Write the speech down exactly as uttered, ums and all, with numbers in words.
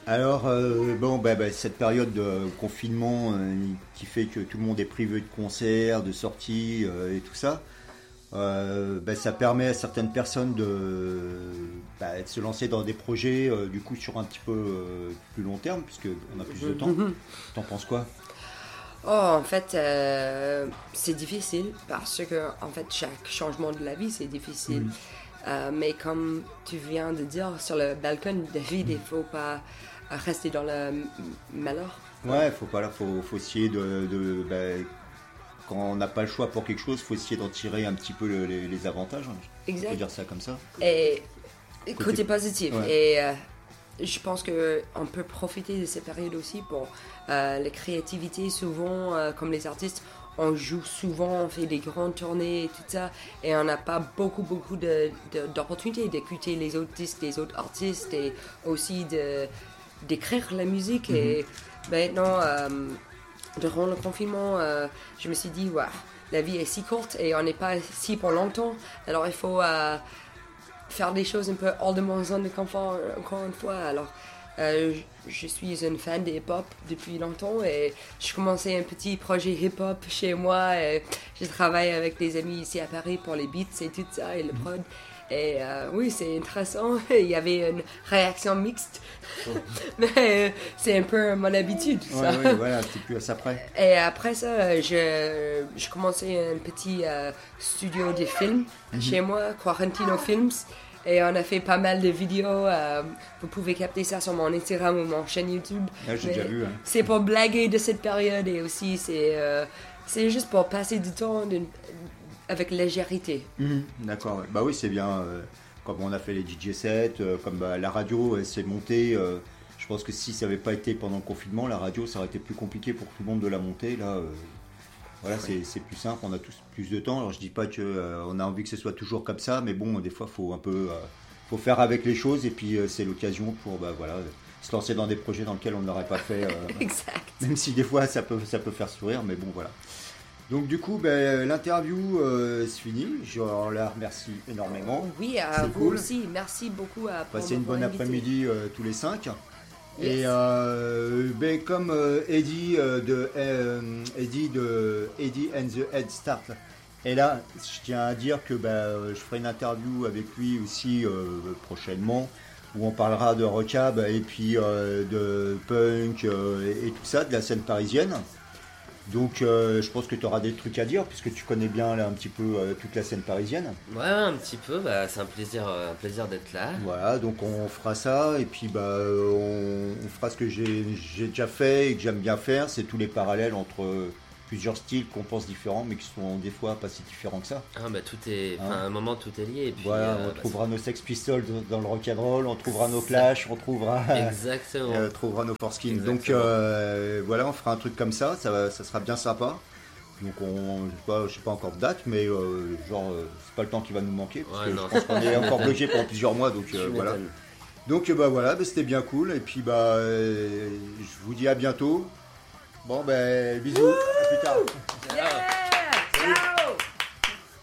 Alors, euh, bon, bah, bah, cette période de confinement euh, qui fait que tout le monde est privé de concerts, de sorties euh, et tout ça, euh, bah, ça permet à certaines personnes de, bah, de se lancer dans des projets euh, du coup sur un petit peu euh, plus long terme, puisque on a plus de temps. T'en penses quoi? Oh, en fait, euh, c'est difficile parce que, en fait, chaque changement de la vie, c'est difficile. Mhm. Euh, mais comme tu viens de dire, sur le balcon, David, il faut pas rester dans le m- malheur. Ouais, faut pas là, faut, faut essayer de, de bah, quand on n'a pas le choix pour quelque chose, faut essayer d'en tirer un petit peu le- les, les avantages. hein. On peut Exact. dire ça comme ça. Et Côté- côté positif. ouais. Et euh, je pense qu'on peut profiter de cette période aussi pour euh, la créativité. Souvent, euh, comme les artistes, on joue souvent, on fait des grandes tournées et tout ça. Et on n'a pas beaucoup, beaucoup de, de- d'opportunités d'écouter les autres disques des autres artistes et aussi de, d'écrire la musique. Et maintenant, euh, durant le confinement, euh, je me suis dit, ouais, la vie est si courte et on n'est pas ici pour longtemps. Alors il faut euh, faire des choses un peu hors de mon zone de confort, euh, encore une fois. Alors, euh, je, je suis une fan de hip-hop depuis longtemps et je commençais un petit projet hip-hop chez moi. Et je travaille avec des amis ici à Paris pour les beats et tout ça et le prod. Et euh, oui, c'est intéressant. Il y avait une réaction mixte. Mais euh, c'est un peu mon habitude, ça. Ouais, ouais, voilà, t'es plus à ça près. Et après ça, je, je commençais un petit euh, studio de films chez moi, Quarantino Films. Et on a fait pas mal de vidéos. euh, vous pouvez capter ça sur mon Instagram ou mon chaîne YouTube. Ah, j'ai Mais déjà vu. hein. C'est pour blaguer de cette période et aussi c'est, euh, c'est juste pour passer du temps d'une- avec légèreté. Mhm, d'accord. ouais. Bah oui, c'est bien. euh, comme on a fait les D J sets, euh, comme bah, la radio, elle s'est montée. euh, je pense que si ça n'avait pas été pendant le confinement, la radio, ça aurait été plus compliqué pour tout le monde de la monter. Là, euh, voilà, c'est, c'est plus simple. On a tous plus de temps. Alors je dis pas que euh, on a envie que ce soit toujours comme ça, mais bon, des fois, faut un peu, euh, faut faire avec les choses. Et puis euh, c'est l'occasion pour, bah voilà, se lancer dans des projets dans lesquels on n'aurait pas fait. euh, Exact. Même si des fois ça peut, ça peut faire sourire, mais bon voilà. Donc du coup, ben, l'interview euh, se finit. Je la remercie énormément. Oui, à C'est vous cool. aussi. Merci beaucoup à pour Passez une m'avoir bonne invité. après-midi euh, tous les cinq. Et Yes. euh, ben, comme euh, Eddie euh, de euh, Eddie de Eddie and the Head Start est là, je tiens à dire que ben, euh, je ferai une interview avec lui aussi euh, prochainement où on parlera de rockab et puis euh, de punk euh, et, et tout ça, de la scène parisienne. Donc euh, je pense que tu auras des trucs à dire puisque tu connais bien là un petit peu euh, toute la scène parisienne. Ouais, un petit peu, bah, c'est un plaisir, euh, un plaisir d'être là. Voilà, donc on fera ça et puis bah euh, on, on fera ce que j'ai j'ai déjà fait et que j'aime bien faire, c'est tous les parallèles entre euh, plusieurs styles qu'on pense différents mais qui sont des fois pas si différents que ça. Ah, bah, tout est, enfin, Hein. à un moment, tout est lié. Et puis, Voilà, euh, on bah, trouvera nos Sex Pistols dans dans le rock'n'roll, on trouvera nos Clash, on trouvera, c'est- Exactement. euh, trouvera nos Foreskin. Donc Exactement. euh, voilà, on fera un truc comme ça, ça, va- ça sera bien sympa. Donc on, je sais pas, je sais pas encore de date, mais euh, genre euh, c'est pas le temps qui va nous manquer parce Ouais, que non. je pense qu'on est encore bloqué pendant plusieurs mois, donc euh, Tu voilà. m'étonnes. Donc euh, bah voilà, bah, c'était bien cool et puis bah euh, je vous dis à bientôt. Bon ben bisous, à plus tard. Yeah!